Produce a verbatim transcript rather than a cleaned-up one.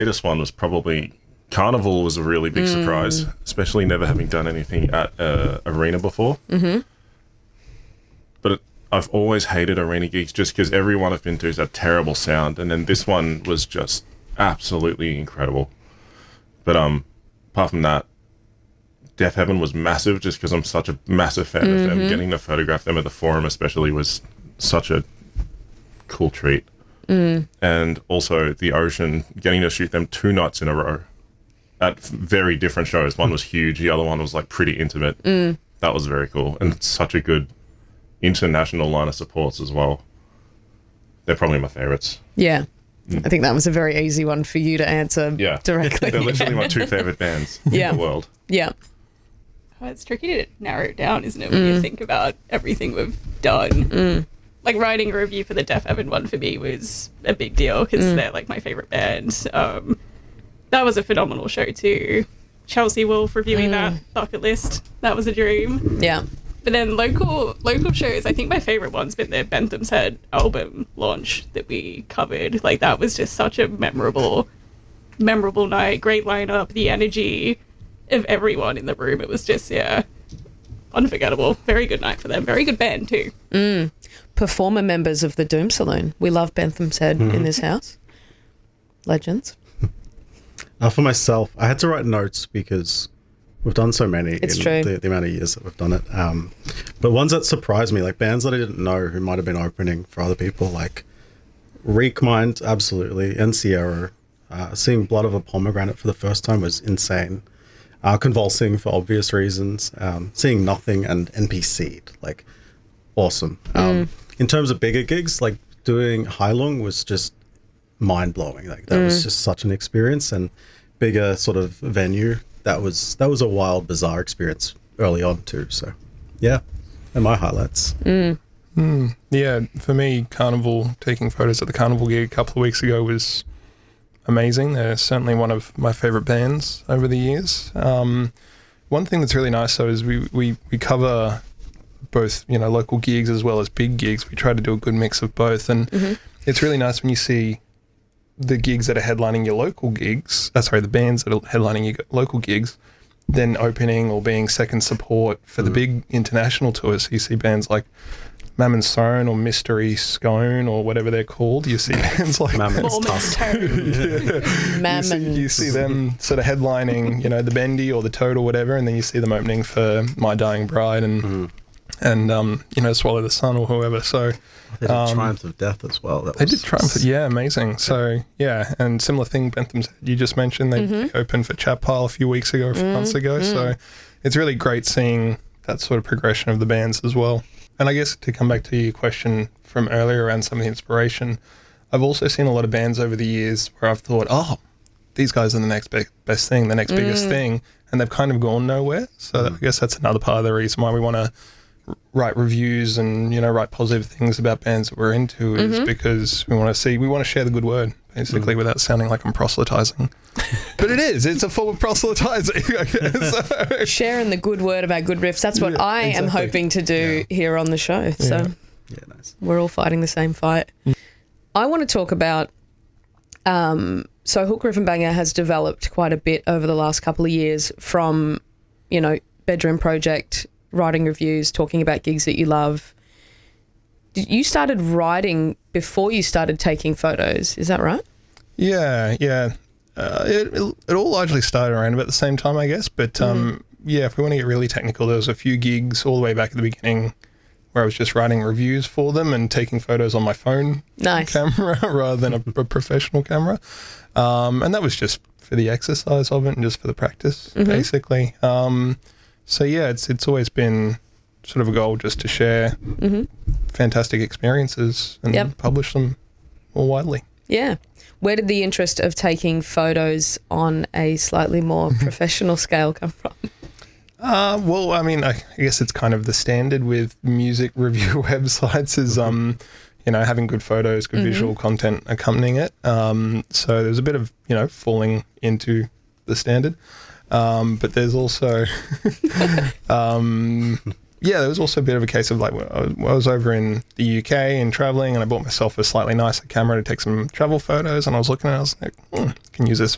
latest one was probably Carnival was a really big mm. surprise, especially never having done anything at uh, arena before. Mm-hmm. But it, I've always hated arena gigs just because every one I've been to has had terrible sound, and then this one was just absolutely incredible. But um, apart from that, Deaf Heaven was massive just because I'm such a massive fan mm-hmm. of them. Getting to photograph them at the Forum especially was such a cool treat. Mm. And also the Ocean, getting to shoot them two nights in a row at very different shows. One was huge, the other one was like pretty intimate. Mm. That was very cool. And it's such a good international line of supports as well. They're probably my favorites. Yeah. Mm. I think that was a very easy one for you to answer yeah. directly. They're literally my two favorite bands yeah. in the world. Yeah. Oh, it's tricky to narrow it down, isn't it, when mm. you think about everything we've done. Mm. Like, writing a review for the Deaf Heaven one for me was a big deal because mm. they're, like, my favourite band. Um, that was a phenomenal show, too. Chelsea Wolfe reviewing mm. that, Bucket List. That was a dream. Yeah. But then local local shows, I think my favourite one's been their Bentham's Head album launch that we covered. Like, that was just such a memorable, memorable night. Great lineup, the energy of everyone in the room. It was just, yeah, unforgettable. Very good night for them. Very good band, too. Mm. Performer members of the Doom Saloon. We love Bentham's Head mm. in this house. Legends. Uh, for myself, I had to write notes because we've done so many it's in true. The, the amount of years that we've done it. Um, but ones that surprised me, like bands that I didn't know who might have been opening for other people, like Reek Mind, absolutely, and Sierra. Uh, seeing Blood of a Pomegranate for the first time was insane. Uh, Convulsing for obvious reasons. Um, seeing Nothing and N P C'd, like, awesome. Um, mm. In terms of bigger gigs, like doing Heilung was just mind-blowing. Like that mm. was just such an experience, and bigger sort of venue. That was that was a wild, bizarre experience early on too. So, yeah, and my highlights. Mm. Mm. Yeah, for me, Carnival, taking photos at the Carnival gig a couple of weeks ago was amazing. They're certainly one of my favourite bands over the years. Um, one thing that's really nice though is we, we, we cover both, you know, local gigs as well as big gigs. We try to do a good mix of both, and mm-hmm. it's really nice when you see the gigs that are headlining your local gigs, uh, sorry, the bands that are headlining your local gigs, then opening or being second support for mm. the big international tours. So you see bands like Mammon Stone or Mystery Scone or whatever they're called. You see bands like Mammon's yeah. Mammon. You see, you see them sort of headlining, you know, the Bendy or the Toad or whatever, and then you see them opening for My Dying Bride and mm. and um, you know, Swallow the Sun or whoever. So they did um, Triumph of Death as well. That they was did Triumph, of, yeah, amazing. So yeah, and similar thing, Bentham's Head, you just mentioned they mm-hmm. opened for Chat Pile a few weeks ago, a few mm-hmm. months ago. So it's really great seeing that sort of progression of the bands as well. And I guess to come back to your question from earlier around some of the inspiration, I've also seen a lot of bands over the years where I've thought, oh, these guys are the next be- best thing, the next mm. biggest thing, and they've kind of gone nowhere. So mm. I guess that's another part of the reason why we want to write reviews and, you know, write positive things about bands that we're into is mm-hmm. because we want to see, we want to share the good word, basically, mm. without sounding like I'm proselytizing. But it is, it's a form of proselytizing, I guess. So. Sharing the good word about good riffs, that's what yeah, I exactly. am hoping to do yeah. here on the show. So yeah. Yeah, nice. We're all fighting the same fight. Mm. I want to talk about, um, so Hook, Riff and Banger has developed quite a bit over the last couple of years from, you know, bedroom project, writing reviews, talking about gigs that you love. You started writing before you started taking photos, is that right? Yeah, yeah. Uh, it, it, it all largely started around about the same time, I guess. But um, mm. yeah, if we want to get really technical, there was a few gigs all the way back at the beginning where I was just writing reviews for them and taking photos on my phone nice. camera rather than a, a professional camera. Um, and that was just for the exercise of it and just for the practice, mm-hmm. basically. Um, so yeah, it's it's always been sort of a goal just to share mm-hmm. fantastic experiences and yep. publish them more widely. Yeah. Where did the interest of taking photos on a slightly more professional scale come from? Uh, well, I mean, I, I guess it's kind of the standard with music review websites is, um, you know, having good photos, good mm-hmm. visual content accompanying it. Um, so there's a bit of, you know, falling into the standard. Um, but there's also, um, yeah, there was also a bit of a case of like, I was over in the U K and traveling, and I bought myself a slightly nicer camera to take some travel photos, and I was looking at it, I was like, hmm, can use this